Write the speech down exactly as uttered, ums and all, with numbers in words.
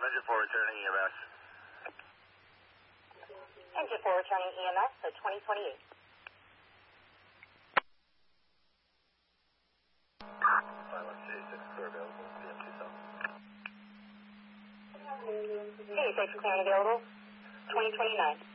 engine four returning E M S. Engine four returning E M S at twenty twenty-eight. five one two six clear available, P M two seven. Hey, six clear and available, twenty twenty-nine.